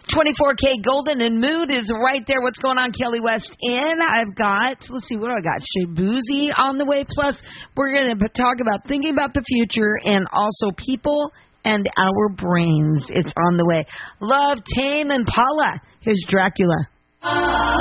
24K Golden and Mood is right there. What's going on, Kelly West? And I've got, let's see, what do I got? Shabuzi on the way. Plus, we're going to talk about thinking about the future and also people and our brains. It's on the way. Love, Tame, and Paula. Here's Dracula.